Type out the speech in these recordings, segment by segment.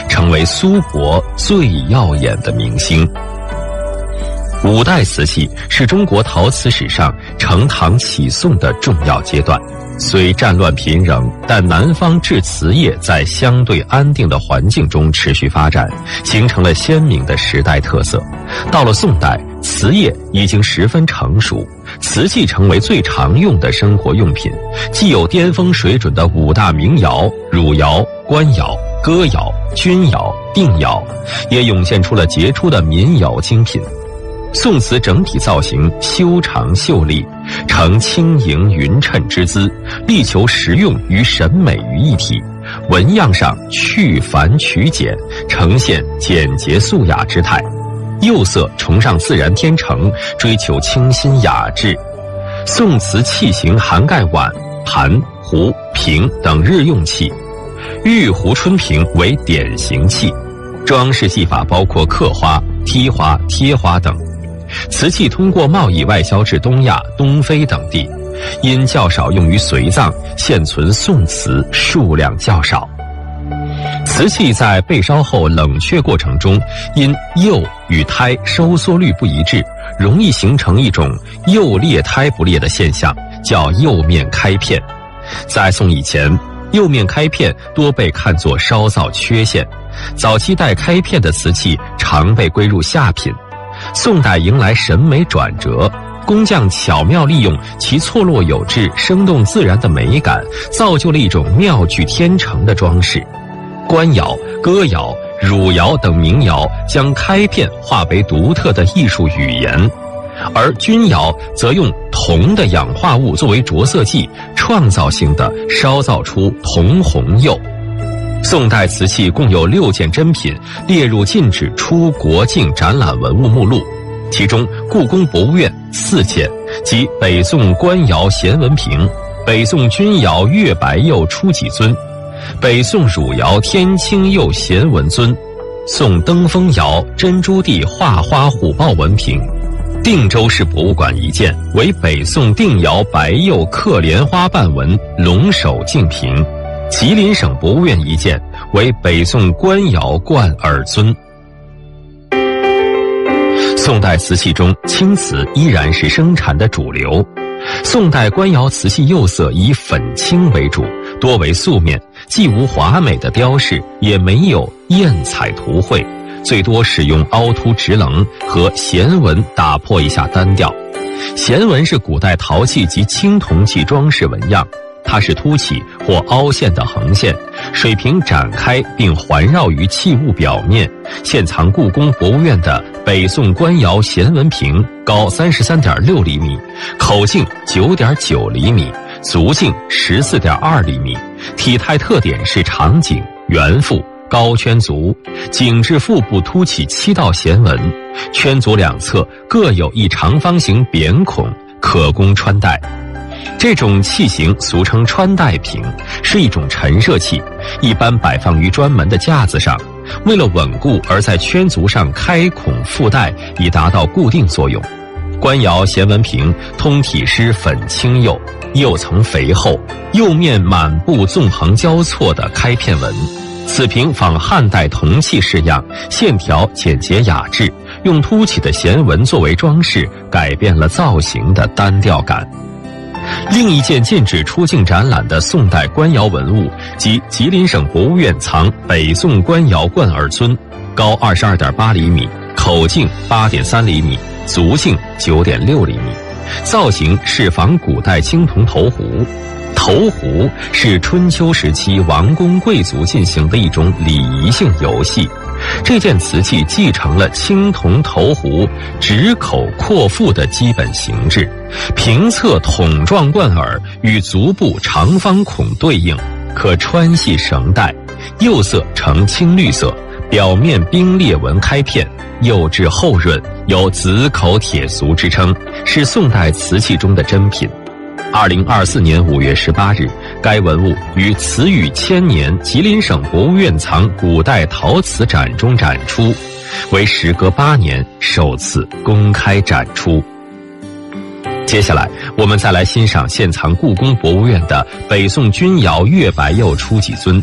成为苏国最耀眼的明星。五代瓷器是中国陶瓷史上承唐启宋的重要阶段。虽战乱频仍，但南方制瓷业在相对安定的环境中持续发展，形成了鲜明的时代特色。到了宋代，瓷业已经十分成熟，瓷器成为最常用的生活用品，既有巅峰水准的五大名窑、汝窑、官窑、哥窑、钧窑、定窑，也涌现出了杰出的民窑精品。宋瓷整体造型修长秀丽，呈轻盈匀称之姿，力求实用与审美于一体。纹样上去繁取简，呈现简洁素雅之态。釉色崇尚自然天成，追求清新雅致。宋瓷器型涵盖碗、盘、壶、瓶等日用器，玉壶春瓶为典型器。装饰技法包括刻花、剔花、贴花等。瓷器通过贸易外销至东亚、东非等地，因较少用于随葬，现存宋瓷数量较少。瓷器在被烧后冷却过程中，因釉与胎收缩率不一致，容易形成一种釉裂胎不裂的现象，叫釉面开片。在宋以前，釉面开片多被看作烧造缺陷，早期带开片的瓷器常被归入下品。宋代迎来审美转折，工匠巧妙利用其错落有致、生动自然的美感，造就了一种妙具天成的装饰。官窑、哥窑、汝窑等名窑将开片化为独特的艺术语言，而钧窑则用铜的氧化物作为着色剂，创造性地烧造出铜红釉。宋代瓷器共有6件珍品列入禁止出国境展览文物目录，其中故宫博物院4件，即北宋官窑咸文瓶、北宋钧窑月白釉初几尊、北宋汝窑天青釉咸文尊、宋登封窑珍珠地画花虎豹纹瓶。定州市博物馆1件，为北宋定窑白釉刻莲花瓣纹龙首镜瓶。吉林省博物院1件，为北宋官窑冠耳尊。宋代瓷器中，青瓷依然是生产的主流。宋代官窑瓷器釉色以粉青为主，多为素面，既无华美的雕饰，也没有艳彩图绘，最多使用凹凸直棱和弦纹打破一下单调。弦纹是古代陶器及青铜器装饰纹样，它是凸起或凹陷的横线，水平展开并环绕于器物表面。现藏故宫博物院的北宋官窑咸文瓶，高33.6厘米，口径9.9厘米，足径14.2厘米，体态特点是长颈、圆腹、高圈足，颈至腹部凸起7道弦纹，圈足两侧各有一长方形扁孔，可供穿戴。这种器型俗称穿戴瓶，是一种陈设器，一般摆放于专门的架子上，为了稳固而在圈足上开孔附带，以达到固定作用。官窑咸文瓶通体施粉青釉，釉层肥厚，釉面满布纵横交错的开片纹。此瓶仿汉代铜器式样，线条简洁雅致，用凸起的弦纹作为装饰，改变了造型的单调感。另一件禁止出境展览的宋代官窑文物，即吉林省博物院藏北宋官窑冠耳尊，高22.8厘米，口径8.3厘米，足径9.6厘米，造型是仿古代青铜头壶。投壶是春秋时期王公贵族进行的一种礼仪性游戏。这件瓷器继承了青铜投壶直口阔腹的基本形制，瓶侧筒状冠耳与足部长方孔对应，可穿系绳带，釉色呈青绿色，表面冰裂纹开片，釉质厚润，有紫口铁俗之称，是宋代瓷器中的珍品。2024年5月18日，该文物于瓷语千年吉林省博物院藏古代陶瓷展中展出，为时隔8年首次公开展出。接下来，我们再来欣赏现藏故宫博物院的北宋钧窑月白釉初几尊。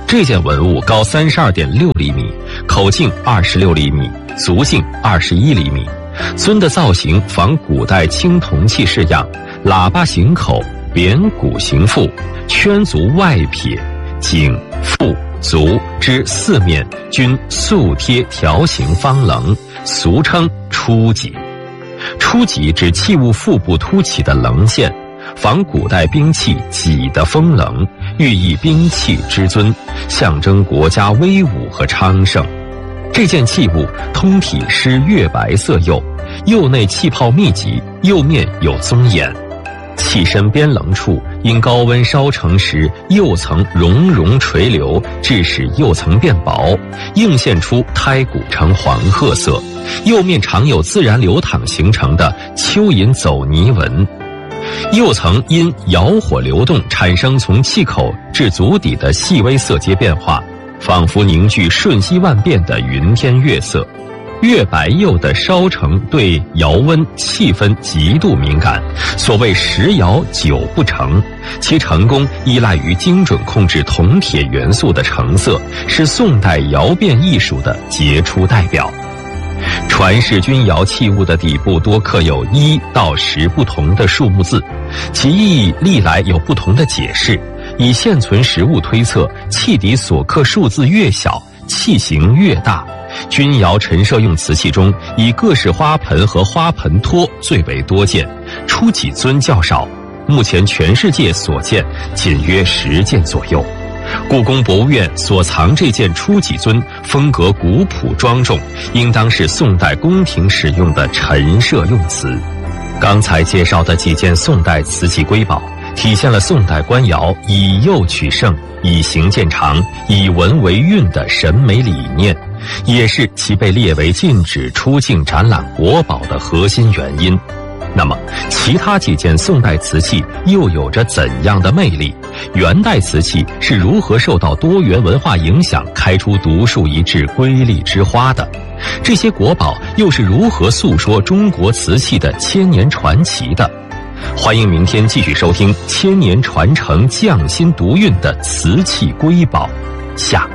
这件文物高32.6厘米，口径26厘米，足径21厘米。尊的造型仿古代青铜器式样，喇叭形口，扁骨形腹，圈足外撇，颈、腹、足之四面均素贴条形方棱，俗称初脊。初脊指器物腹部凸起的棱线，仿古代兵器戟的锋棱，寓意兵器之尊，象征国家威武和昌盛。这件器物通体施月白色釉，釉内气泡密集，釉面有棕眼。器身边棱处因高温烧成时，釉层熔垂流，致使釉层变薄，映现出胎骨呈黄褐色。釉面常有自然流淌形成的蚯蚓走泥纹。釉层因窑火流动产生从器口至足底的细微色阶变化，仿佛凝聚瞬息万变的云天月色。月白釉的烧成对窑温气氛极度敏感，所谓10窑9不成，其成功依赖于精准控制铜铁元素的成色，是宋代窑变艺术的杰出代表。传世钧窑器物的底部多刻有1到10不同的数目字，其意义历来有不同的解释。以现存实物推测，器底所刻数字越小，器型越大。钧窑陈设用瓷器中，以各式花盆和花盆托最为多见，初脊尊较少，目前全世界所见仅约10件左右。故宫博物院所藏这件初脊尊风格古朴庄重，应当是宋代宫廷使用的陈设用瓷。刚才介绍的几件宋代瓷器瑰宝，体现了宋代官窑以釉取胜、以形见长、以文为韵的审美理念，也是其被列为禁止出境展览国宝的核心原因。那么，其他几件宋代瓷器又有着怎样的魅力？元代瓷器是如何受到多元文化影响，开出独树一帜瑰丽之花的？这些国宝又是如何诉说中国瓷器的千年传奇的？欢迎明天继续收听千年传承匠心独运的瓷器瑰宝下。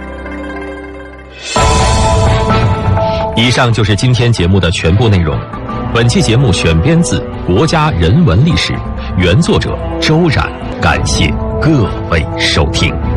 以上就是今天节目的全部内容。本期节目选编自《国家人文历史》，原作者周冉，感谢各位收听。